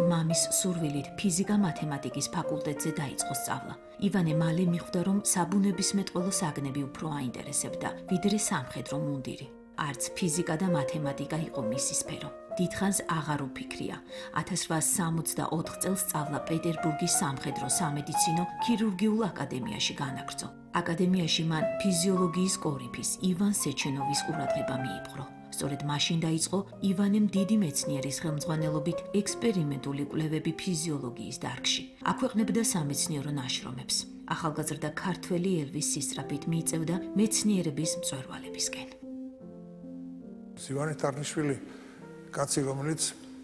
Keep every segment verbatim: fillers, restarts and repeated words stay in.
მამის სურვილით ფიზიკა-მათემატიკის ფაკულტეტზე დაიწყო სწავლა. ივანე მალე მიხვდა, რომ საბუნებისმეტყველო საგნები უფრო აინტერესებდა, ვიდრე სამხედრო მუნდირი. არც ფიზიკა და მათემატიკა იყო მისი სფერო. დიდხანს აღარ უფიქრია. ათას რვაასი სამოცდაოთხ წელს სწავლა პეტერბურგის სამხედრო სამედიცინო ქირურგიულ აკადემიაში განაგრძო. აკადემიაში მან ფიზიოლოგიის კორიფის ივან სეჩენოვის ყურადღება მიიპყრო. სწორედ მაშინ დაიწყო ივანემ დიდი მეცნიერის ხელმძღვანელობით ექსპერიმენტული კვლევები ფიზიოლოგიის დარგში. აქვეყნებდა სამეცნიერო ნაშრომებს. ახალგაზრდა ქართველი ელვის სისწრაფით მიიწევდა მეცნიერების მწვერვალებისკენ. ივანე თარხნიშვილი კაცი, რომელიც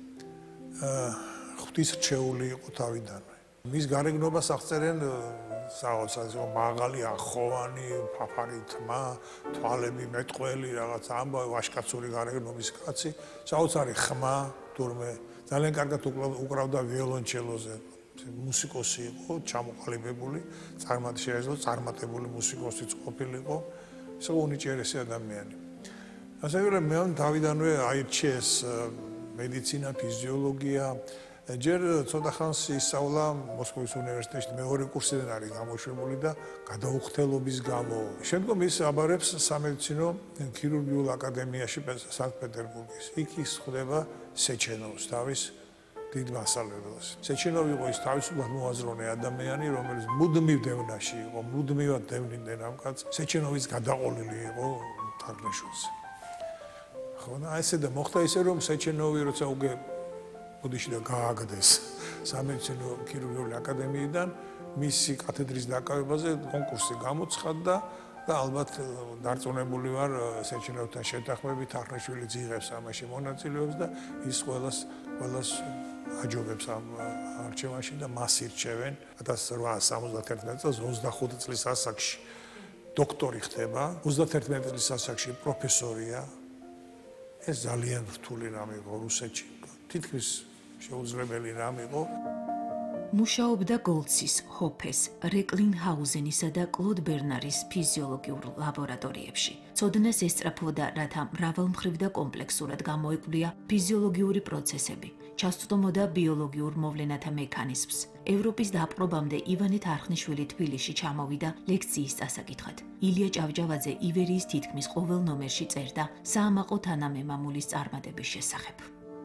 ღვთისმრჩეული იყო თავიდანვე. მის გარეგნობას აღწერენ საოცრად მაღალი, ახოვანი, ფაფარი თმა, თვალები მეტყველი, რაღაც ამბავი, ვაჟკაცური გარეგნობის კაცი, საოცარი ხმა, თურმე ძალიან კარგად უკრავდა ვიოლონჩელოზე. მუსიკოსი იყო, ჩამოყალიბებული, წარმატ შეეძლო, წარმატებული მუსიკოსიც ყოფილიყო, ისე უნიჭიერესი ადამიანი. ასევე მე თავიდანვე აირჩიეს მედიცინა, ფიზიოლოგია. ჯერ ცოტა ხანს ისწავლა მოსკოვის უნივერსიტეტში, მეორე კურსიდან არის გამოშვებული და გადაუხდელობის გამო. შემდგომ ის აბარებს სამედიცინო ქირურგიულ აკადემიაში სანქტ-პეტერბურგის. იქ ის ხვდება სეჩენოვს, თავის დიდ მასწავლებლებს. სეჩენოვი იყო ის თავისუფლად მოაზროვნე ადამიანი, რომელიც მუდმივ დევნაში იყო, მუდმივად დევნიდნენ ამ კაცს. სეჩენოვის გადაყოლილი იყო თარხნიშვილზე. ხო, და ესე და მოხდა ისე, რომ სეჩენოვი როცა უკვე ოდიში და გააგდეს სამედიცინო ქირურგიული აკადემიიდან, მისი კათედრის დაკავებაზე კონკურსი გამოცხადდა და ალბათ დარწმუნებული ვარ სეჩენოვთან შეთანხმებით თარხნიშვილი ძიღებს ამაში მონაწილეობს და ის ყველას ყველას აჯობებს ამ არჩევანში და მას ირჩევენ ათას რვაასი სამოცდაერთმეტ წელს ოცდახუთი წლის ასაკში დოქტორი ხდება, ოცდაერთმეტ წლის ასაკში პროფესორია. ეს ძალიან რთული რამ იყო რუსეთში. თითქმის შეუძლებელი რამ იყო. მუშაობდა გოლცის, ჰოფეს, რეკლინჰაუზენისა და კლოდ ბერნარის ფიზიოლოგიურ ლაბორატორიებში. ცოდნას ესწრაფოდა, რათა მრავალმხრივ და კომპლექსურად გამოეკვლია ფიზიოლოგიური პროცესები. ჩასწვდომოდა ბიოლოგიურ მოვლენათა მექანიზმს. ევროპის დაპყრობამდე ივანე თარხნიშვილი თბილისში ჩამოვიდა ლექციის წასაკითხად. ილია ჭავჭავაძე ივერიის თითქმის ყოველ ნომერში წერდა საამაყო თანამემამულის წარმატების შესახებ.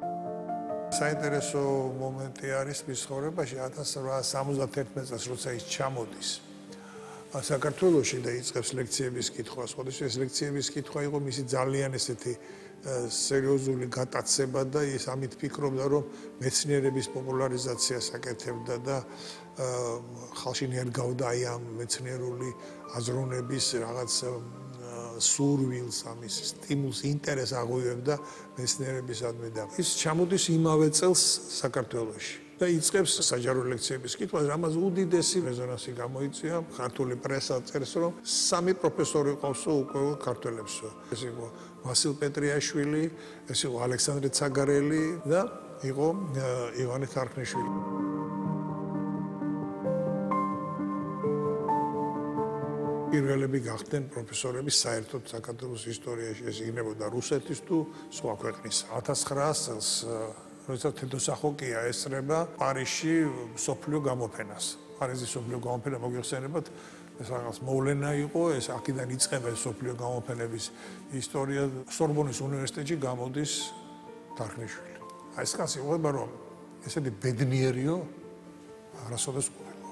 საინტერესო მომენტი არის მის ცხოვრებაში ათას რვაასი სამოცდაერთმეტ წელს, როცა ის ჩამოდის საქართველოში და იწყებს ლექციების კითხვას. ხოდეში ეს ლექციების კითხვა იყო მისი ძალიან ესეთი სერიოზული გატაცება და ის ამით ფიქრობდა, რომ მეცნიერების პოპულარიზაციას აკეთებდა და ხალხში ნერგავდა აი ამ მეცნიერული აზროვნების რაღაც სურვილს, ამის სტიმულს, ინტერესს აღვივებდა მეცნიერებისადმი და ის ჩამოდის იმავე წელს საქართველოში და იწყებს საჯარო ლექციების კითხვას, რამაც უდიდესი რეზონანსი გამოიწვია. ქართული პრესა წერს, რომ სამი პროფესორი ყავსო უკვე ქართველებს. ეს იყო ვასილ პეტრიაშვილი, ეს იყო ალექსანდრე ცაგარელი და იყო ივანე თარხნიშვილი. პირველები გახდნენ პროფესორები საერთოდ საქართველოს ისტორიაში, ეს იქნებოდა რუსეთის თუ სხვა ქვეყნის. ათას ცხრაასი წელს როცა თედოსახოკია ესწრება პარიზში სოფლიო გამოფენას. პარიზის სოფლიო გამოფენა მოგიხსენებათ, ეს რაღაც მოვლენა იყო, ეს აქედან იწყება სოფლიო გამოფენების ისტორია. სორბონის უნივერსიტეტში გამოდის თარხნიშვილი. აი ეს კაცი ყვება, რომ ესეთი ბედნიერიო არასოდეს ყოფილა.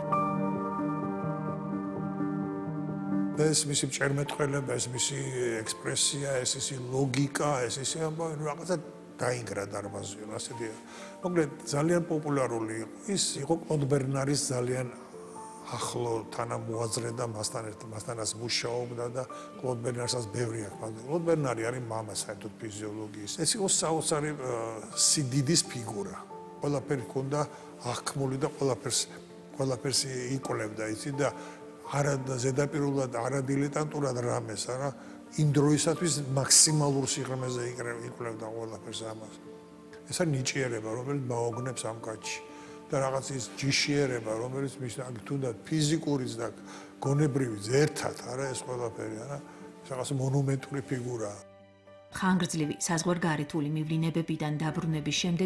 ეს მისი მჭერმეტყველება, ეს მისი ექსპრესია, ეს ისი ლოგიკა, ეს ისი ამბავი, რაღაცა დაინგრა დარბაზიონ, ასეთია. მოკლედ ძალიან პოპულარული იყო. ის იყო კლოდ ბერნარის ძალიან ახლო თანამოაზრე და მასთან ერთად მასთანაც მუშაობდა და კლოდ ბერნარსაც ბევრი აქვს. კლოდ ბერნარი არის მამა საერთოდ ფიზიოლოგიის. ეს იყო საოცარი სიდიდის ფიგურა. ყველაფერი ჰქონდა აღქმული და ყველაფერს ყველაფერს იკვლევდა იცი და არა ზედაპირულად, არა დილეტანტურად რამეს, არა იმ დროისათვის მაქსიმალურ სიღრმეზე იკვლევდა ყველაფერს ამას. ეს არის ნიჭიერება, რომელიც მაოგნებს ამ კაცში და რაღაც ის ჯიშიერება, რომელიც მის თუნდაც ფიზიკურიც და გონებრივიც ერთად, არა ეს ყველაფერი, არა, რაღაც მონუმენტური ფიგურაა. ხანგრძლივი საზღვარგარეთული მივლინებებიდან დაბრუნების შემდეგ